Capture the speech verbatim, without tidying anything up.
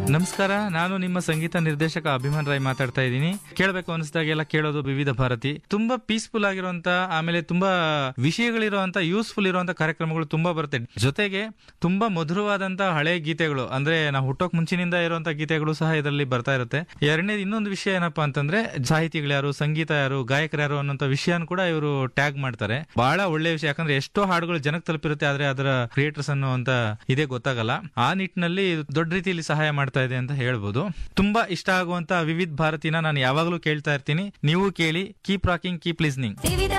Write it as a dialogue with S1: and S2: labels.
S1: ನಮಸ್ಕಾರ, ನಾನು ನಿಮ್ಮ ಸಂಗೀತ ನಿರ್ದೇಶಕ ಅಭಿಮಾನ್ ರಾಯ್ ಮಾತಾಡ್ತಾ ಇದ್ದೀನಿ. ಕೇಳಬೇಕು ಅನಿಸಿದಾಗೆಲ್ಲ ಕೇಳೋದು ವಿವಿಧ ಭಾರತಿ. ತುಂಬಾ ಪೀಸ್ಫುಲ್ ಆಗಿರುವಂತ, ಆಮೇಲೆ ತುಂಬಾ ವಿಷಯಗಳಿರುವಂತ, ಯೂಸ್ಫುಲ್ ಇರುವಂತ ಕಾರ್ಯಕ್ರಮಗಳು ತುಂಬಾ ಬರುತ್ತೆ. ಜೊತೆಗೆ ತುಂಬಾ ಮಧುರವಾದಂತ ಹಳೆ ಗೀತೆಗಳು, ಅಂದ್ರೆ ನಾವು ಹುಟ್ಟೋಕ್ ಮುಂಚಿನಿಂದ ಇರುವಂತ ಗೀತೆಗಳು ಸಹ ಇದರಲ್ಲಿ ಬರ್ತಾ ಇರುತ್ತೆ. ಎರಡನೇದು ಇನ್ನೊಂದು ವಿಷಯ ಏನಪ್ಪಾ ಅಂತಂದ್ರೆ, ಸಾಹಿತಿಗಳು ಯಾರು, ಸಂಗೀತ ಯಾರು, ಗಾಯಕರು ಯಾರು ಅನ್ನೋಂತ ವಿಷಯನ ಕೂಡ ಇವರು ಟ್ಯಾಗ್ ಮಾಡ್ತಾರೆ. ಬಹಳ ಒಳ್ಳೆ ವಿಷಯ, ಯಾಕಂದ್ರೆ ಎಷ್ಟೋ ಹಾಡುಗಳು ಜನಕ್ಕೆ ತಲುಪಿರುತ್ತೆ, ಆದ್ರೆ ಅದರ ಕ್ರಿಯೇಟರ್ಸ್ ಅನ್ನುವಂತ ಇದೇ ಗೊತ್ತಾಗಲ್ಲ. ಆ ನಿಟ್ಟಿನಲ್ಲಿ ದೊಡ್ಡ ರೀತಿಯಲ್ಲಿ ಸಹಾಯ ಮಾಡ್ತಾ ಇದೆ ಅಂತ ಹೇಳ್ಬೋದು. ತುಂಬಾ ಇಷ್ಟ ಆಗುವಂತ ವಿವಿಧ ಭಾರತಿನ ನಾನು ಯಾವಾಗಲೂ ಕೇಳ್ತಾ ಇರ್ತೀನಿ. ನೀವು ಕೇಳಿ. Keep rocking, keep listening.